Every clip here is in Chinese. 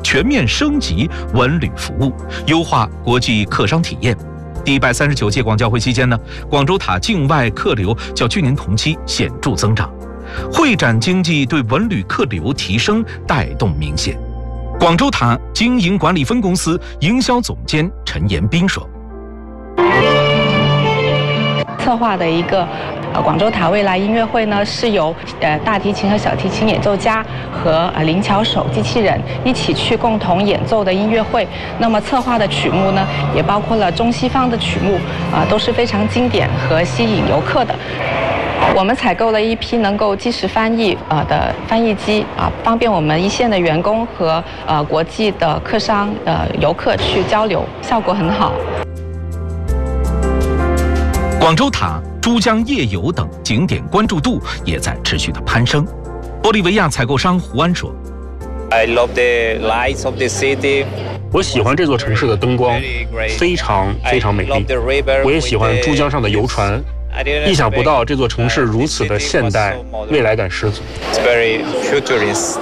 全面升级文旅服务，优化国际客商体验。第139届广交会期间呢，广州塔境外客流较去年同期显著增长，会展经济对文旅客流提升带动明显。广州塔经营管理分公司营销总监陈延斌说：“ 策划的一个广州塔未来音乐会呢，是由大提琴和小提琴演奏家和灵巧手机器人一起去共同演奏的音乐会。那么策划的曲目呢，也包括了中西方的曲目，都是非常经典和吸引游客的。我们采购了一批能够即时翻译的翻译机方便我们一线的员工和国际的客商游客去交流，效果很好。” 广州塔、珠江夜游等景点关注度也在持续的攀升。玻利维亚采购商胡安说 ：“I love the lights of the city。 我喜欢这座城市的灯光，非常美丽。我也喜欢珠江上的游船。意想不到这座城市如此的现代，未来感十足。 It's very futurist。”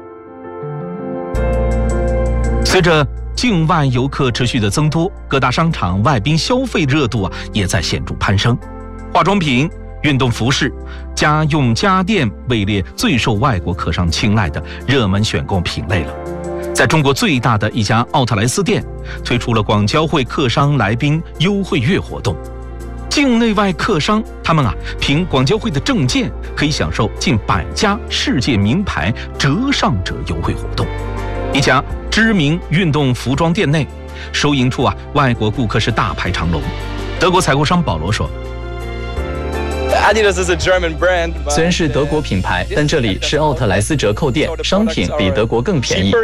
随着境外游客持续的增多，各大商场外宾消费热度也在显著攀升。化妆品、运动服饰、家用家电位列最受外国客商青睐的热门选购品类了。在中国最大的一家奥特莱斯店推出了广交会客商来宾优惠月活动，境内外客商他们凭广交会的证件可以享受近100家世界名牌折上折优惠活动。一家知名运动服装店内，收银处外国顾客是大排长龙。德国采购商保罗说 ：“Adidas is a German brand。虽然是德国品牌，但这里是奥特莱斯折扣店，商品比德国更便宜。”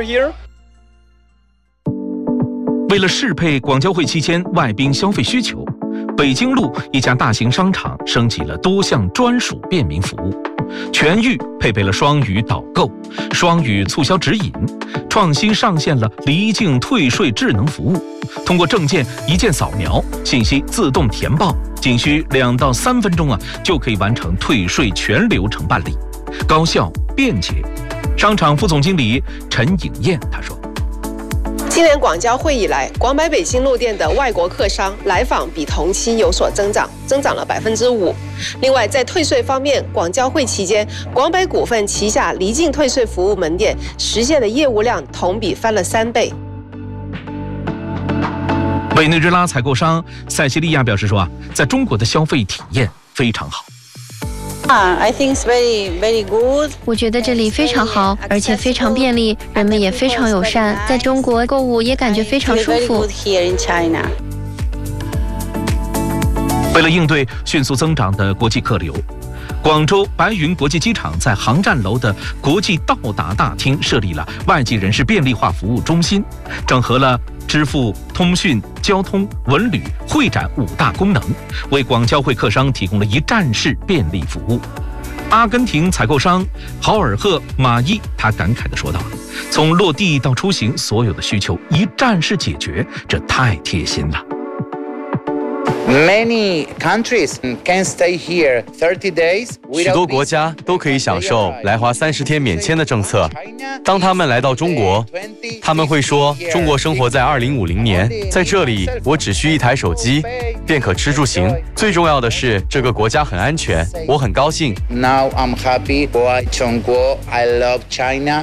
为了适配广交会期间外宾消费需求，北京路一家大型商场升级了多项专属便民服务，全域配备了双语导购、双语促销指引，创新上线了离境退税智能服务，通过证件一键扫描，信息自动填报，仅需2到3分钟就可以完成退税全流程办理，高效便捷。商场副总经理陈颖燕他说：“ 今年广交会以来，广百北京路店的外国客商来访比同期有所增长了5%。另外，在退税方面，广交会期间，广百股份旗下离境退税服务门店实现的业务量同比翻了3倍。 委内瑞拉采购商塞西利亚表示说在中国的消费体验非常好。 I think it's very good。 我觉得这里非常好，而且非常便利，人们也非常友善，在中国购物也感觉非常舒服。 为了应对迅速增长的国际客流，广州白云国际机场在航站楼的国际到达大厅设立了外籍人士便利化服务中心，整合了支付、通讯、交通、文旅、会展5大功能，为广交会客商提供了一站式便利服务。阿根廷采购商豪尔赫马伊他感慨地说道：“从落地到出行，所有的需求一站式解决，这太贴心了。” Many countries can stay here 30 days. 许多国家都可以享受来华30天免签的政策。当他们来到中国，他们会说中国生活在2050年，在这里我只需一台手机便可吃住行。最重要的是这个国家很安全，我很高兴。 Now I'm happy for Chongguo. I love China.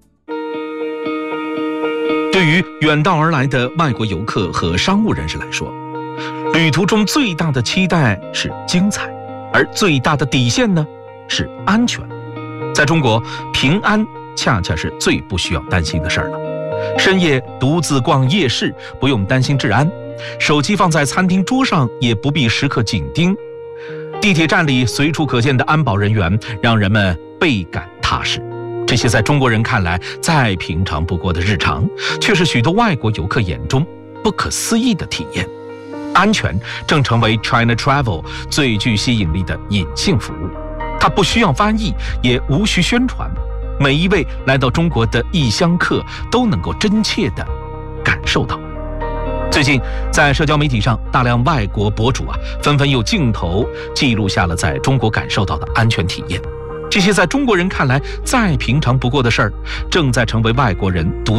对于远道而来的外国游客和商务人士来说，旅途中最大的期待是精彩，而最大的底线呢是安全。在中国，平安恰恰是最不需要担心的事儿了。深夜独自逛夜市，不用担心治安；手机放在餐厅桌上，也不必时刻紧盯。地铁站里随处可见的安保人员，让人们倍感踏实。这些在中国人看来再平常不过的日常，却是许多外国游客眼中不可思议的体验。安全正成为 China Travel 最具吸引力的隐性服务，它不需要翻译，也无需宣传，每一位来到中国的异乡客都能够真切地感受到。最近在社交媒体上，大量外国博主纷纷用镜头记录下了在中国感受到的安全体验。这些在中国人看来再平常不过的事儿，正在成为外国人独